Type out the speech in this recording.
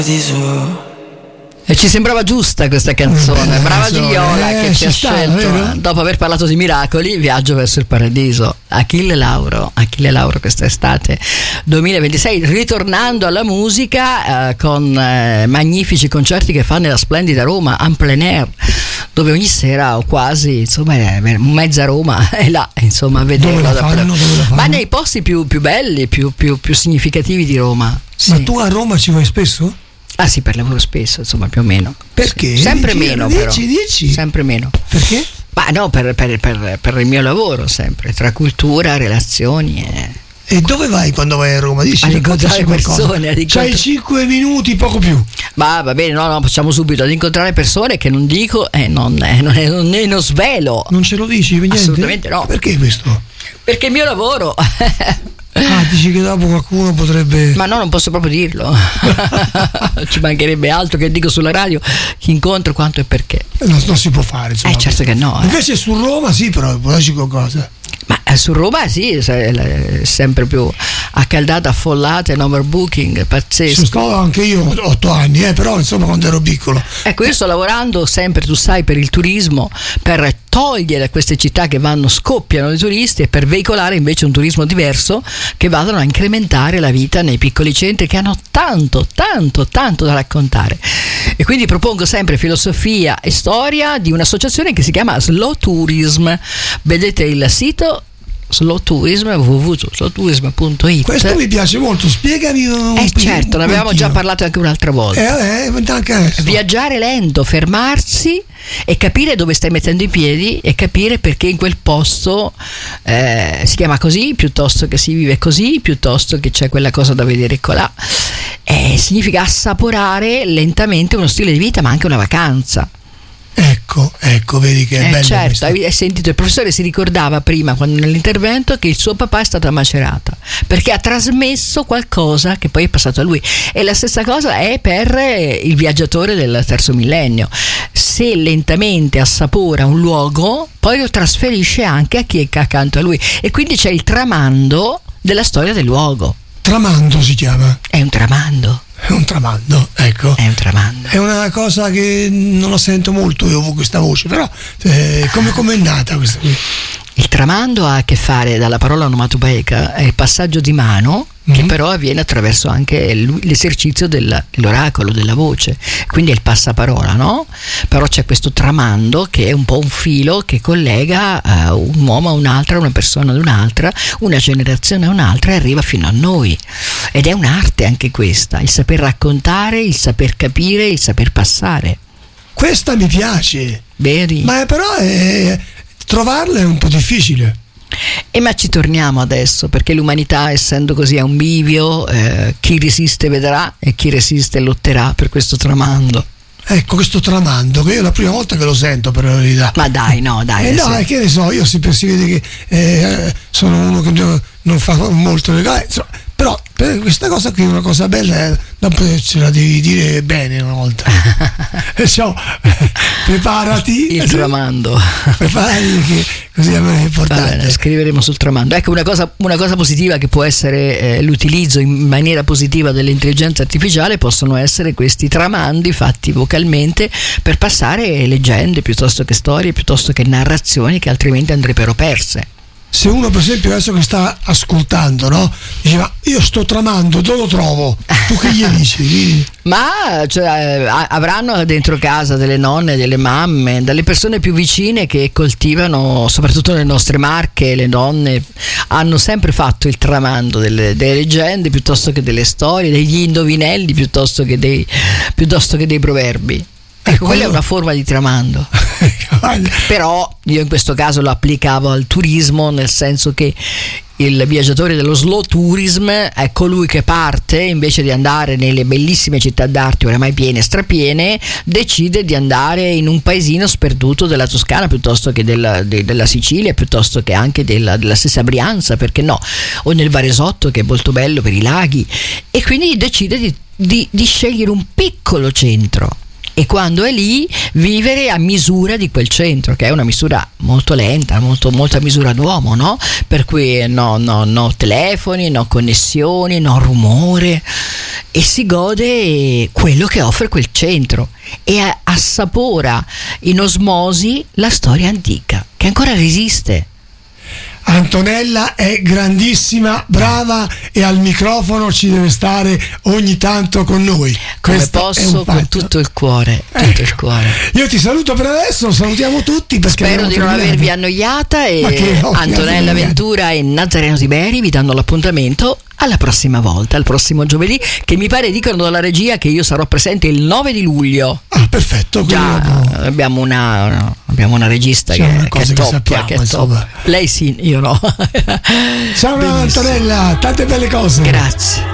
E ci sembrava giusta questa canzone. Brava Gigliola che ci ha scelto, dopo aver parlato di miracoli, Viaggio verso il paradiso. Achille Lauro quest'estate 2026, ritornando alla musica con magnifici concerti che fa nella splendida Roma en plein air, dove ogni sera o quasi, insomma, mezza Roma è là, insomma, a vederla. Dove la fanno? Ma nei posti più belli, più significativi di Roma. Sì. Ma tu a Roma ci vai spesso? Ah sì, per lavoro spesso, insomma, più o meno. Perché? Sempre meno, però. Dici? Sempre meno. Perché? Ma no, per il mio lavoro, sempre, tra cultura, relazioni E dove vai quando vai a Roma? Dici, ad incontrare persone. C'hai 5 minuti, poco più. Ma va bene, no, facciamo subito. Ad incontrare persone che non dico, non svelo. Non ce lo dici? Niente? Assolutamente no. Perché questo? Perché il mio lavoro. Ah, dici che dopo qualcuno potrebbe... Ma no, non posso proprio dirlo. Ci mancherebbe altro che dico sulla radio chi incontro, quanto e perché. Non si può fare, insomma. Certo che no. Invece su Roma sì, però può darci qualcosa. Ma su Roma sì, è sempre più accaldata, affollata, in overbooking, pazzesco. Sto anche io 8 anni, però insomma quando ero piccolo. Ecco, io sto lavorando sempre, tu sai, per il turismo, per togliere queste città che scoppiano di turisti e per veicolare invece un turismo diverso che vadano a incrementare la vita nei piccoli centri che hanno tanto da raccontare. E quindi propongo sempre filosofia e storia di un'associazione che si chiama Slow Tourism. Vedete il sito Slow Tourism, www.slowtourism.it. Questo mi piace molto, spiegami certo, ne avevamo già parlato anche un'altra volta. Anche viaggiare lento, fermarsi e capire dove stai mettendo i piedi e capire perché in quel posto si chiama così, piuttosto che si vive così, piuttosto che c'è quella cosa da vedere colà. Significa assaporare lentamente uno stile di vita, ma anche una vacanza. Ecco, vedi che è bello. Certo, hai sentito, il professore si ricordava prima, nell'intervento, che il suo papà è stato a Macerata perché ha trasmesso qualcosa che poi è passato a lui, e la stessa cosa è per il viaggiatore del terzo millennio. Se lentamente assapora un luogo, poi lo trasferisce anche a chi è accanto a lui, e quindi c'è il tramando della storia del luogo. Tramando si chiama? È un tramando. È un tramando, ecco. È un tramando. È una cosa che non la sento molto io questa voce, però come è nata questa qui? Il tramando ha a che fare, dalla parola onomatopeica, è il passaggio di mano che però avviene attraverso anche l'esercizio dell'oracolo, della voce, quindi è il passaparola, no? Però c'è questo tramando che è un po' un filo che collega un uomo a un'altra, una persona ad un'altra, una generazione a un'altra, e arriva fino a noi, ed è un'arte anche questa, il saper raccontare, il saper capire, il saper passare. Questa mi piace. Vedi? Ma però trovarla è un po' difficile. Ma ci torniamo adesso, perché l'umanità, essendo così a un bivio, chi resiste vedrà e chi resiste lotterà per questo tramando. Ecco, questo tramando, che io è la prima volta che lo sento, per la verità. Ma dai, no, è che ne so, io si vede che sono uno che non fa molto legale, insomma, però per questa cosa qui è una cosa bella, dopo ce la devi dire bene una volta. Preparati. Il tramando. Preparati, che così è importante. Bene, scriveremo sul tramando. Ecco, una cosa positiva che può essere l'utilizzo in maniera positiva dell'intelligenza artificiale possono essere questi tramandi fatti vocalmente per passare leggende piuttosto che storie, piuttosto che narrazioni che altrimenti andrebbero perse. Se uno, per esempio, adesso che sta ascoltando, no, diceva io sto tramando, dove lo trovo? Tu che gli dici? Ma avranno dentro casa delle nonne, delle mamme, delle persone più vicine che coltivano, soprattutto le nostre Marche, le donne hanno sempre fatto il tramando delle leggende piuttosto che delle storie, degli indovinelli piuttosto che dei proverbi. Ecco, quella è una forma di tramando. Però io in questo caso lo applicavo al turismo, nel senso che il viaggiatore dello slow tourism è colui che parte, invece di andare nelle bellissime città d'arte oramai piene, strapiene, decide di andare in un paesino sperduto della Toscana, piuttosto che della Sicilia, piuttosto che anche della stessa Brianza, perché no, o nel Varesotto, che è molto bello per i laghi, e quindi decide di scegliere un piccolo centro e quando è lì vivere a misura di quel centro, che è una misura molto lenta, molta misura d'uomo, no? Per cui no telefoni, no connessioni, no rumore, e si gode quello che offre quel centro e assapora in osmosi la storia antica che ancora resiste. Antonella è grandissima, brava, e al microfono ci deve stare ogni tanto con noi. Come Questo posso, con tutto il cuore, il cuore. Io ti saluto per adesso, salutiamo tutti perché spero di non avervi annoiata, e Antonella Ventura e Nazareno Tiberi vi danno l'appuntamento alla prossima volta, al prossimo giovedì, che mi pare dicono dalla regia che io sarò presente il 9 di luglio. Ah, perfetto. Già, abbiamo una regista che è top. Lei sì, io no. Ciao Antonella, tante belle cose. Grazie.